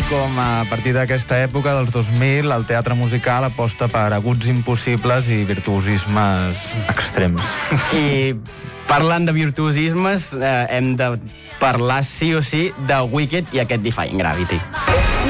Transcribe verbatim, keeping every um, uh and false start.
com a partir d'aquesta època, dels dos mil, el teatre musical aposta per aguts impossibles i virtuosismes extrems. I parlant de virtuosismes, eh, hem de parlar sí o sí de Wicked i aquest Defying Gravity.